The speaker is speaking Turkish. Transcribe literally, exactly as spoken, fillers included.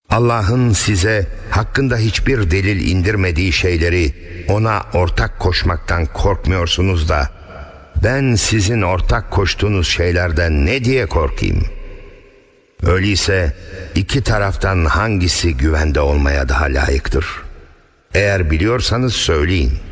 Allah'ın size hakkında hiçbir delil indirmediği şeyleri ona ortak koşmaktan korkmuyorsunuz da ben sizin ortak koştuğunuz şeylerden ne diye korkayım? Öyleyse iki taraftan hangisi güvende olmaya daha layıktır? Eğer biliyorsanız söyleyin.